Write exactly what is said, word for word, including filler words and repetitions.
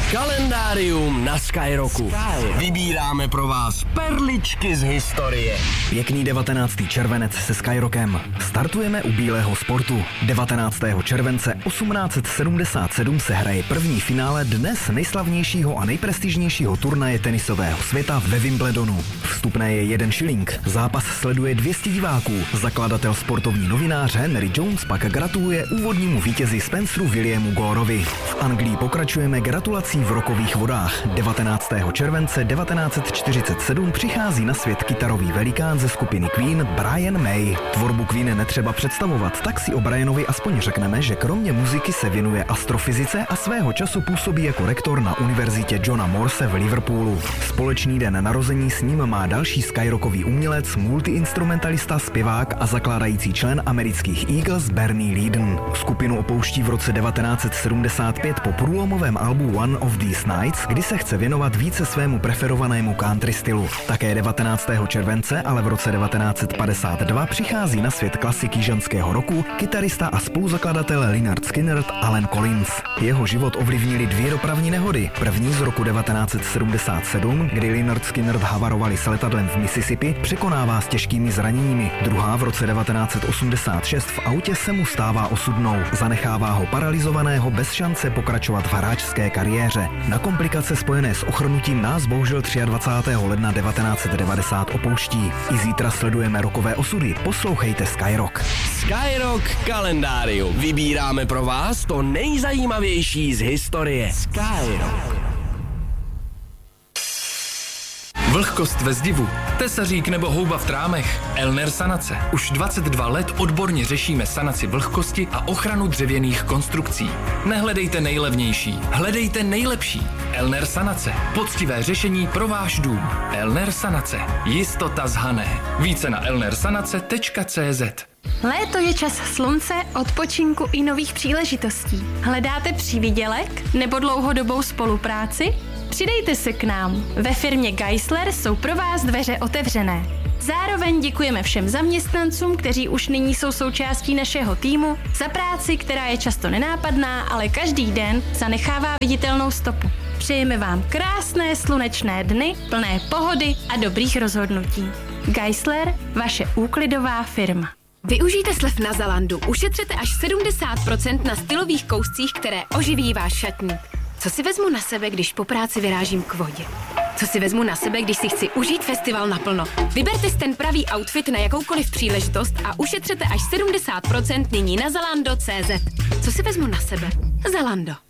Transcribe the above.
Kalendárium na Skyrocku. Vybíráme pro vás perličky z historie. Pěkný devatenáctý červenec se Skyrockem. Startujeme u bílého sportu. devatenáctého července osmnáct set sedmdesát sedm se hraje první finále dnes nejslavnějšího a nejprestižnějšího turnaje tenisového světa ve Wimbledonu. Vstupné je jeden šiling. Zápas sleduje dvě stě diváků. Zakladatel sportovní novinář Henry Jones pak gratuluje úvodnímu vítězi Spenceru Williamu Goreovi. V Anglii pokračujeme gratulací v rokových vodách. devatenáctého července devatenáct set čtyřicet sedm přichází na svět kytarový velikán ze skupiny Queen Brian May. Tvorbu Queen netřeba představovat, tak si o Brianovi aspoň řekneme, že kromě muziky se věnuje astrofyzice a svého času působí jako rektor na univerzitě Johna Morse v Liverpoolu. Společný den narození s ním má další skyrockový umělec, multiinstrumentalista, zpěvák a zakládající člen amerických Eagles Bernie Leadon. Skupinu opouští v roce devatenáct set sedmdesát pět po průlomovém albu One of These Nights, kdy se chce věnovat více svému preferovanému country stylu. Také devatenáctého července, ale v roce devatenáct set padesát dva přichází na svět klasik jižanského roku kytarista a spoluzakladatel Lynyrd Skynyrd Allen Collins. Jeho život ovlivnily dvě dopravní nehody. První z roku devatenáct set sedmdesát sedm, kdy Lynyrd Skynyrd havarovali s letadlem v Mississippi, překonává s těžkými zraněními. Druhá v roce devatenáct set osmdesát šest v autě se mu stává osudnou. Zanechává ho paralizovaného bez šance pokračovat v hráčské kariéře. Na komplikace spojené s ochrnutím nás bohužel dvacátého třetího ledna devatenáct set devadesát opouští. I zítra sledujeme rokové osudy. Poslouchejte Skyrock. Skyrock kalendárium. Vybíráme pro vás to nejzajímavější z historie. Skyrock. Vlhkost ve zdivu, tesařík nebo houba v trámech, Elner Sanace. Už dvacet dva let odborně řešíme sanaci vlhkosti a ochranu dřevěných konstrukcí. Nehledejte nejlevnější, hledejte nejlepší. Elner Sanace. Poctivé řešení pro váš dům. Elner Sanace. Jistota z Hané. Více na elnersanace tečka cé zet. Léto je čas slunce, odpočinku i nových příležitostí. Hledáte přívidělek nebo dlouhodobou spolupráci? Přidejte se k nám. Ve firmě Geisler jsou pro vás dveře otevřené. Zároveň děkujeme všem zaměstnancům, kteří už nyní jsou součástí našeho týmu, za práci, která je často nenápadná, ale každý den zanechává viditelnou stopu. Přejeme vám krásné slunečné dny, plné pohody a dobrých rozhodnutí. Geisler, vaše úklidová firma. Využijte slev na Zalandu. Ušetřete až sedmdesát procent na stylových kouscích, které oživí váš šatník. Co si vezmu na sebe, když po práci vyrážím k vodě? Co si vezmu na sebe, když si chci užít festival naplno? Vyberte si ten pravý outfit na jakoukoliv příležitost a ušetřete až sedmdesát procent nyní na zalando tečka cé zet. Co si vezmu na sebe? Zalando.